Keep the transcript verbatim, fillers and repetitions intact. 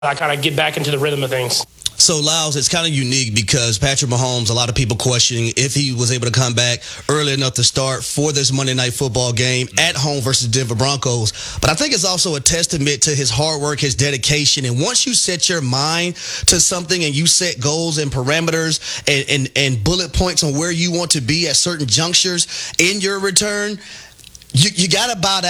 I kind of get back into the rhythm of things. So, Lyles, it's kind of unique because Patrick Mahomes, a lot of people questioning if he was able to come back early enough to start for this Monday Night Football game at home versus Denver Broncos. But I think it's also a testament to his hard work, his dedication. And once you set your mind to something and you set goals and parameters and, and, and bullet points on where you want to be at certain junctures in your return, you, you got to bow down.